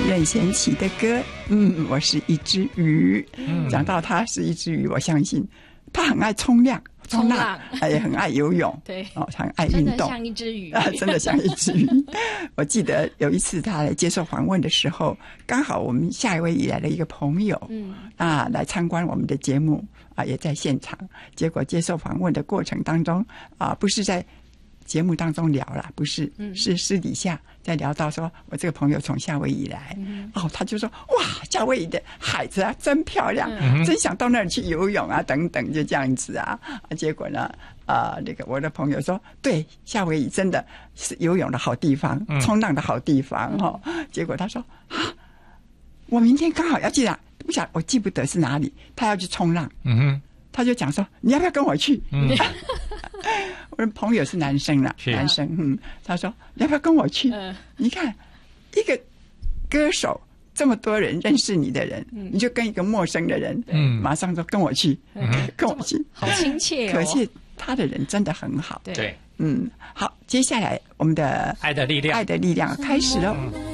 任贤齐的歌，我是一只鱼。讲到他是一只鱼，我相信他很爱冲浪，也很爱游泳， 对， 很爱运动， 真的像一只鱼真的像一只鱼。我记得有一次他来接受访问的时候，刚好我们夏威夷来了一个朋友，来参观我们的节目也在现场。结果接受访问的过程当中不是在节目当中聊了，不是，是私底下在聊到说，我这个朋友从夏威夷来，他就说哇，夏威夷的海子真漂亮，真想到那儿去游泳等等，就这样子结果呢，那个我的朋友说，对，夏威夷真的是游泳的好地方，冲浪的好地方结果他说我明天刚好要去我记不得是哪里，他要去冲浪，他就讲说，你要不要跟我去？我的朋友是男生啦，男生，他说要不要跟我去？你看一个歌手，这么多人认识你的人，你就跟一个陌生的人，马上说跟我去，跟我去， 好亲切可惜他的人真的很好， 对， 好，接下来我们的爱的力量， 爱的力量开始了。